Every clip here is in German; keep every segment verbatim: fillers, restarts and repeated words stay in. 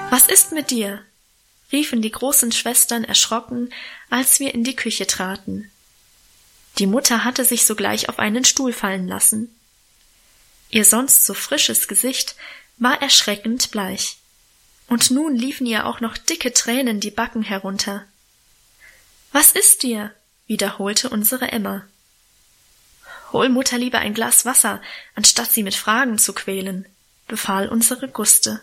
Was ist mit dir?« riefen die großen Schwestern erschrocken, als wir in die Küche traten. Die Mutter hatte sich sogleich auf einen Stuhl fallen lassen. Ihr sonst so frisches Gesicht war erschreckend bleich. Und nun liefen ihr auch noch dicke Tränen die Backen herunter. »Was ist dir?« wiederholte unsere Emma. »Hol Mutter lieber ein Glas Wasser, anstatt sie mit Fragen zu quälen«, befahl unsere Guste.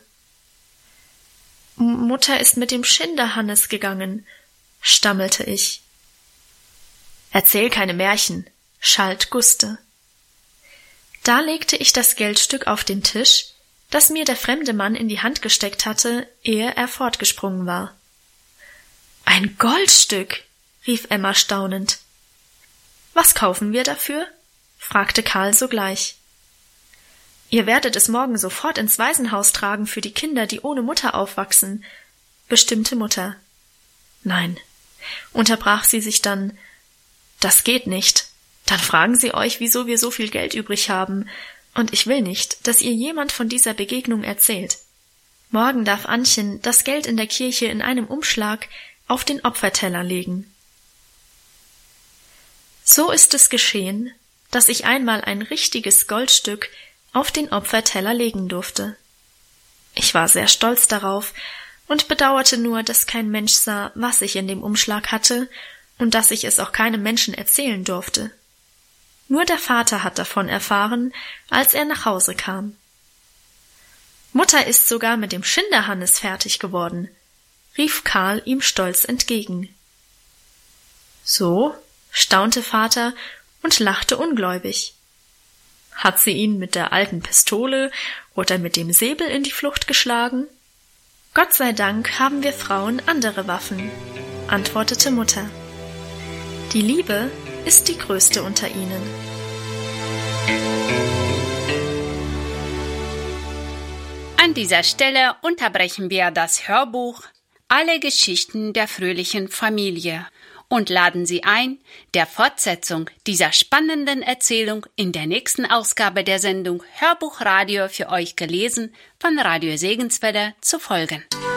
»Mutter ist mit dem Schinderhannes gegangen«, stammelte ich. »Erzähl keine Märchen«, schalt Guste. Da legte ich das Geldstück auf den Tisch, das mir der fremde Mann in die Hand gesteckt hatte, ehe er fortgesprungen war. »Ein Goldstück«, rief Emma staunend. »Was kaufen wir dafür?« fragte Karl sogleich. »Ihr werdet es morgen sofort ins Waisenhaus tragen für die Kinder, die ohne Mutter aufwachsen«, bestimmte Mutter. »Nein«, unterbrach sie sich dann, »das geht nicht. Dann fragen sie euch, wieso wir so viel Geld übrig haben, und ich will nicht, dass ihr jemand von dieser Begegnung erzählt. Morgen darf Annchen das Geld in der Kirche in einem Umschlag auf den Opferteller legen.« So ist es geschehen, dass ich einmal ein richtiges Goldstück auf den Opferteller legen durfte. Ich war sehr stolz darauf und bedauerte nur, dass kein Mensch sah, was ich in dem Umschlag hatte und dass ich es auch keinem Menschen erzählen durfte. Nur der Vater hat davon erfahren, als er nach Hause kam. »Mutter ist sogar mit dem Schinderhannes fertig geworden«, rief Karl ihm stolz entgegen. »So?«, staunte Vater und lachte ungläubig. »Hat sie ihn mit der alten Pistole oder mit dem Säbel in die Flucht geschlagen?« »Gott sei Dank haben wir Frauen andere Waffen«, antwortete Mutter. »Die Liebe ist die größte unter ihnen.« An dieser Stelle unterbrechen wir das Hörbuch Alle Geschichten der fröhlichen Familie und laden Sie ein, der Fortsetzung dieser spannenden Erzählung in der nächsten Ausgabe der Sendung Hörbuchradio für euch gelesen von Radio Segenswelle zu folgen.